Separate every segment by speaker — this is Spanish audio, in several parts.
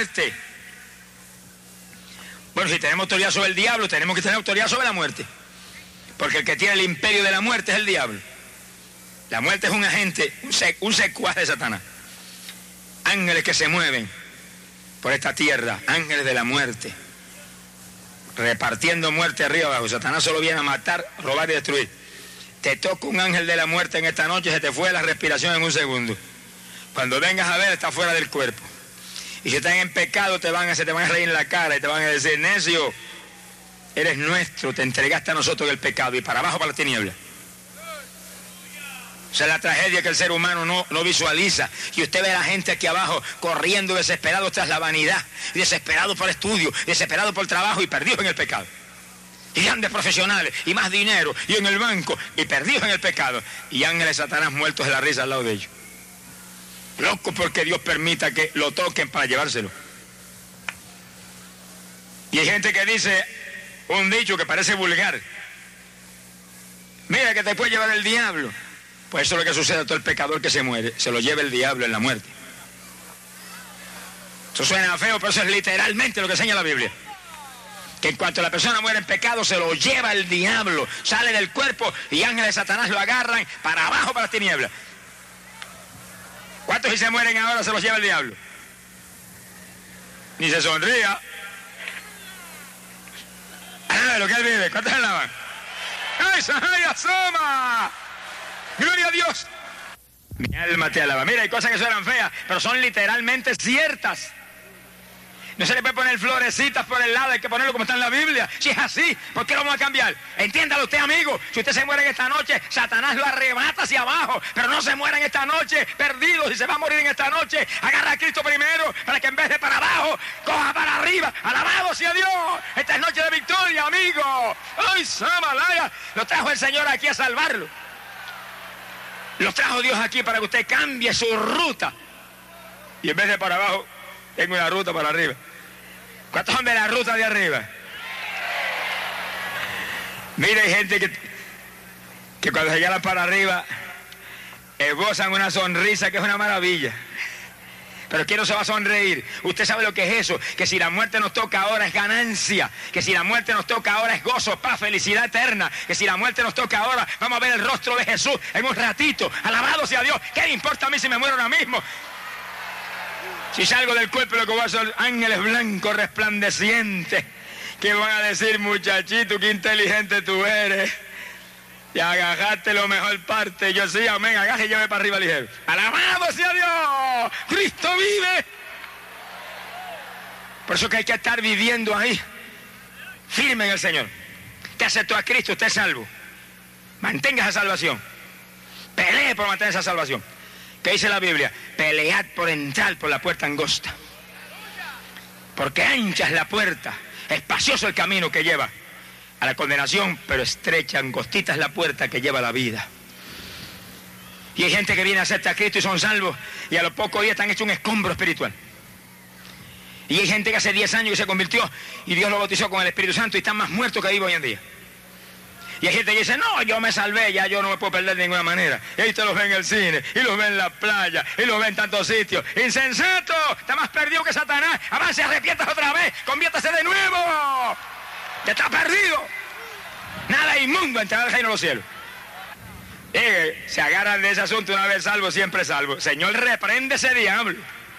Speaker 1: muerte. Bueno, si tenemos autoridad sobre el diablo, tenemos que tener autoridad sobre la muerte. Porque el que tiene el imperio de la muerte es el diablo. La muerte es un agente, un secuaz de Satanás. Ángeles que se mueven por esta tierra, ángeles de la muerte, repartiendo muerte arriba abajo. Satanás solo viene a matar, robar y destruir. Te toca un ángel de la muerte en esta noche, se te fue la respiración en un segundo. Cuando vengas a ver, está fuera del cuerpo. Y si están en pecado, se te van a reír en la cara y te van a decir: necio, eres nuestro, te entregaste a nosotros el pecado, y para abajo, para la tiniebla. Esa es la tragedia que el ser humano no visualiza. Y usted ve a la gente aquí abajo corriendo desesperado tras la vanidad, desesperado por estudio, desesperado por trabajo y perdidos en el pecado. Y grandes profesionales, y más dinero, y en el banco, y perdidos en el pecado. Y ángeles de Satanás muertos de la risa al lado de ellos. Loco porque Dios permita que lo toquen para llevárselo. Y hay gente que dice un dicho que parece vulgar: mira que te puede llevar el diablo. Pues eso es lo que sucede a todo el pecador que se muere, se lo lleva el diablo en la muerte. Eso suena feo, pero eso es literalmente lo que enseña la Biblia. Que en cuanto la persona muere en pecado, se lo lleva el diablo, sale del cuerpo y ángeles de Satanás lo agarran para abajo, para las tinieblas. ¿Cuántos si se mueren ahora se los lleva el diablo? Ni se sonría. Ah, lo que él vive, ¿cuántos alaban? ¡Ay, ¡ay, asoma! ¡Gloria a Dios! Mi alma te alaba. Mira, hay cosas que suenan feas, pero son literalmente ciertas. No se le puede poner florecitas por el lado, hay que ponerlo como está en la Biblia. Si es así, ¿por qué lo vamos a cambiar? Entiéndalo usted, amigo. Si usted se muere en esta noche, Satanás lo arrebata hacia abajo. Pero no se muera en esta noche perdido. Si se va a morir en esta noche, agarra a Cristo primero, para que en vez de para abajo, coja para arriba. ¡Alabado sea Dios! Esta es noche de victoria, amigo. ¡Ay, Samalaya! Lo trajo el Señor aquí a salvarlo. Lo trajo Dios aquí para que usted cambie su ruta. Y en vez de para abajo, tengo una ruta para arriba. ¿Cuántos son de la ruta de arriba? Mire, hay gente que cuando se llegan para arriba esbozan una sonrisa que es una maravilla. Pero ¿quién no se va a sonreír? Usted sabe lo que es eso, que si la muerte nos toca ahora es ganancia, que si la muerte nos toca ahora es gozo, paz, felicidad eterna, que si la muerte nos toca ahora vamos a ver el rostro de Jesús en un ratito. Alabado sea Dios. ¿Qué me importa a mí si me muero ahora mismo? Si salgo del cuerpo, lo que voy a son ángeles blancos resplandecientes que van a decir: muchachito, qué inteligente tú eres, y agarraste lo mejor parte. Yo sí, amén, agarre y lleve para arriba ligero. Alabado sea Dios, Cristo vive. Por eso que hay que estar viviendo ahí, firme en el Señor. Te aceptó a Cristo, usted es salvo. Mantenga esa salvación, pelee por mantener esa salvación. ¿Qué dice la Biblia? Pelead por entrar por la puerta angosta. Porque ancha es la puerta, espacioso el camino que lleva a la condenación, pero estrecha, angostita es la puerta que lleva a la vida. Y hay gente que viene a aceptar a Cristo y son salvos, y a los pocos días están hechos un escombro espiritual. Y hay gente que hace 10 años que se convirtió y Dios lo bautizó con el Espíritu Santo y están más muertos que vivos hoy en día. Y hay gente que dice: no, yo me salvé, ya yo no me puedo perder de ninguna manera. Y ahí te los ven en el cine, y los ven en la playa, y los ven en tantos sitios. ¡Insensato! Está más perdido que Satanás. Avance, arrepientas otra vez, conviértase de nuevo. Ya está perdido. Nada inmundo entrará al reino de los cielos. Se agarran de ese asunto: una vez salvo, siempre salvo. Señor, reprende ese diablo.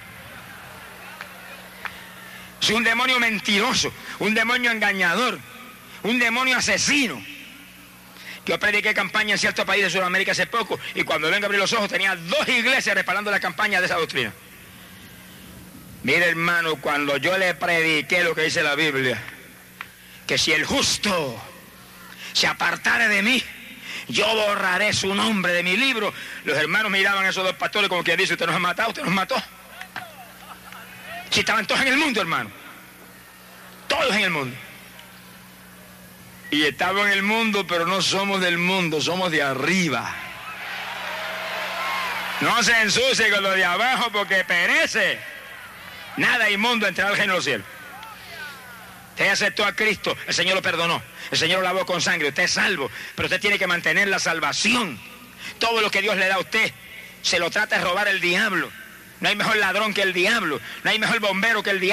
Speaker 1: Es un demonio mentiroso, un demonio engañador, un demonio asesino. Yo prediqué campaña en cierto país de Sudamérica hace poco, y cuando vengo a abrir los ojos tenía 2 iglesias respaldando la campaña de esa doctrina. Mire, hermano, cuando yo le prediqué lo que dice la Biblia, que si el justo se apartare de mí, yo borraré su nombre de mi libro, los hermanos miraban a esos 2 pastores como que dice: usted nos ha matado, usted nos mató. Si estaban todos en el mundo, hermano, todos en el mundo. Y estamos en el mundo, pero no somos del mundo, somos de arriba. No se ensucie con lo de abajo porque perece. Nada inmundo entrará al reino de los cielos. Usted aceptó a Cristo, el Señor lo perdonó, el Señor lo lavó con sangre, usted es salvo, pero usted tiene que mantener la salvación. Todo lo que Dios le da a usted, se lo trata de robar el diablo. No hay mejor ladrón que el diablo, no hay mejor bombero que el diablo.